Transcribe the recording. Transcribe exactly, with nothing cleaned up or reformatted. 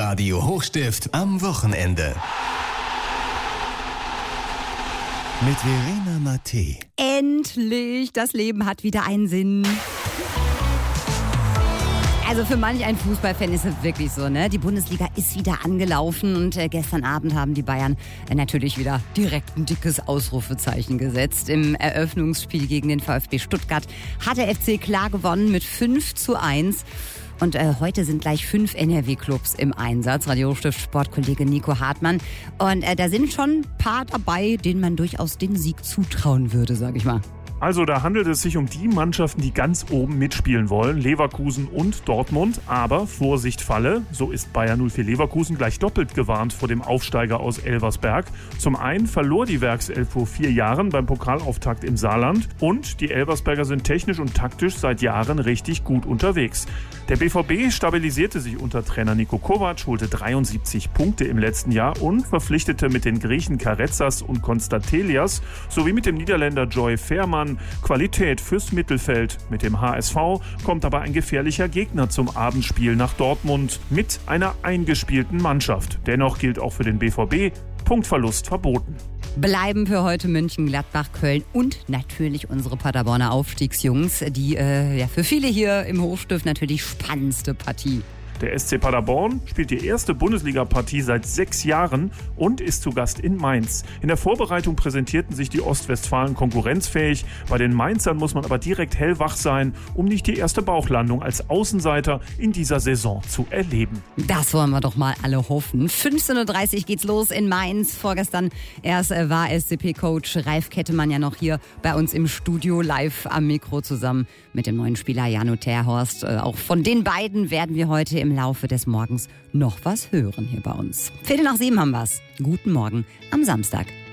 Radio Hochstift am Wochenende. Mit Verena Mattei. Endlich! Das Leben hat wieder einen Sinn. Also für manch ein Fußballfan ist es wirklich so, ne? Die Bundesliga ist wieder angelaufen und äh, gestern Abend haben die Bayern äh, natürlich wieder direkt ein dickes Ausrufezeichen gesetzt. Im Eröffnungsspiel gegen den VfB Stuttgart hat der F C klar gewonnen mit fünf zu eins. Und äh, heute sind gleich fünf N R W-Clubs im Einsatz. Radio Hochstift Sportkollege Nico Hartmann. Und äh, da sind schon ein paar dabei, denen man durchaus den Sieg zutrauen würde, sag ich mal. Also da handelt es sich um die Mannschaften, die ganz oben mitspielen wollen, Leverkusen und Dortmund. Aber Vorsicht Falle, so ist Bayer null vier Leverkusen gleich doppelt gewarnt vor dem Aufsteiger aus Elversberg. Zum einen verlor die Werkself vor vier Jahren beim Pokalauftakt im Saarland und die Elversberger sind technisch und taktisch seit Jahren richtig gut unterwegs. Der B V B stabilisierte sich unter Trainer Niko Kovac, holte dreiundsiebzig Punkte im letzten Jahr und verpflichtete mit den Griechen Karetsas und Konstatelias sowie mit dem Niederländer Joy Veerman Qualität fürs Mittelfeld. Mit dem H S V kommt aber ein gefährlicher Gegner zum Abendspiel nach Dortmund mit einer eingespielten Mannschaft. Dennoch gilt auch für den B V B, Punktverlust verboten. Bleiben für heute München, Gladbach, Köln und natürlich unsere Paderborner Aufstiegsjungs. Die äh, ja, für viele hier im Hochstift natürlich spannendste Partie. Der S C Paderborn spielt die erste Bundesliga-Partie seit sechs Jahren und ist zu Gast in Mainz. In der Vorbereitung präsentierten sich die Ostwestfalen konkurrenzfähig. Bei den Mainzern muss man aber direkt hellwach sein, um nicht die erste Bauchlandung als Außenseiter in dieser Saison zu erleben. Das wollen wir doch mal alle hoffen. fünfzehn Uhr dreißig geht's los in Mainz. Vorgestern erst war S C P-Coach Ralf Kettemann ja noch hier bei uns im Studio live am Mikro zusammen mit dem neuen Spieler Jano Terhorst. Auch von den beiden werden wir heute im Laufe des Morgens noch was hören hier bei uns. Viertel nach sieben haben wir's. Guten Morgen am Samstag.